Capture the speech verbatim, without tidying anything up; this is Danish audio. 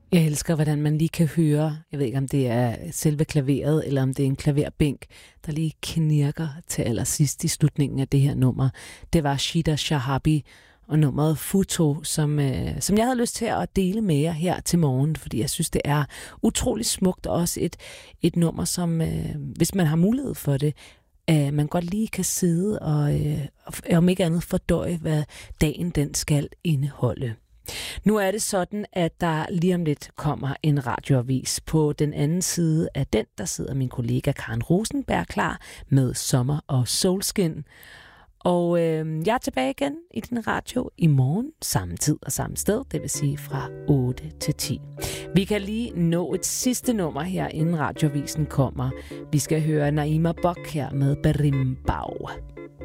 Jeg elsker, hvordan man lige kan høre, jeg ved ikke, om det er selve klaveret, eller om det er en klaverbænk, der lige knirker til allersidst i slutningen af det her nummer. Det var Shida Shahabi og nummeret Futo, som, øh, som jeg havde lyst til at dele med jer her til morgen, fordi jeg synes, det er utrolig smukt, og også et, et nummer, som, øh, hvis man har mulighed for det, øh, man godt lige kan sidde og, øh, om ikke andet, fordøje, hvad dagen den skal indeholde. Nu er det sådan, at der lige om lidt kommer en radioavis. På den anden side af den, der sidder min kollega Karen Rosenberg klar med Sommer og Solskin. Og øh, jeg er tilbage igen i din radio i morgen, samme tid og samme sted, det vil sige fra otte til ti. Vi kan lige nå et sidste nummer her, inden radioavisen kommer. Vi skal høre Naima Bok her med Berimbau.